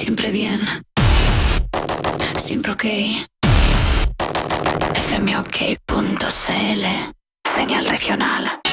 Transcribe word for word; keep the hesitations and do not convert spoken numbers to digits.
Siempre bien. Siempre ok. f m o k punto c l. Señal regional.